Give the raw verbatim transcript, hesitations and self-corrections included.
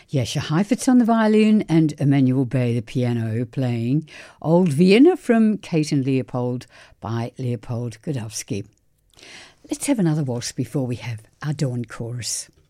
Jesche Heifetz on the violin and Emmanuel Bay the piano playing Old Vienna from Kate and Leopold by Leopold Godowsky. Let's have another waltz before we have our dawn chorus.